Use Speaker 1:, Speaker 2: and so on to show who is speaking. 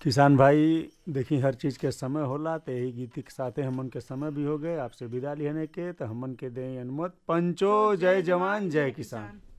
Speaker 1: किसान भाई देखी हर चीज़ के समय होला, तो यही गीत के साथे हमन के समय भी हो गए आपसे विदा लेने के। तो हमन के दें अनुमत पंचो
Speaker 2: तो
Speaker 1: जय
Speaker 2: जय
Speaker 1: जवान
Speaker 2: जवान
Speaker 1: जय
Speaker 2: जय
Speaker 1: किसान।
Speaker 2: किसान।